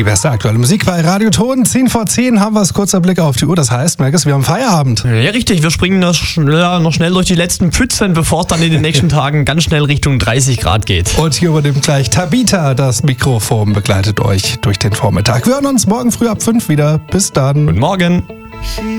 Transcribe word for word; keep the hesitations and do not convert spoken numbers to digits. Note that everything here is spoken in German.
Die beste aktuelle Musik bei Radio Ton. zehn vor zehn haben wir es, kurzer Blick auf die Uhr. Das heißt, Merkes, wir haben Feierabend. Ja, richtig. Wir springen noch schnell, noch schnell durch die letzten Pfützen, bevor es dann in den nächsten Tagen ganz schnell Richtung dreißig Grad geht. Und hier übernimmt gleich Tabita das Mikrofon, begleitet euch durch den Vormittag. Wir hören uns morgen früh ab fünf wieder. Bis dann. Guten Morgen.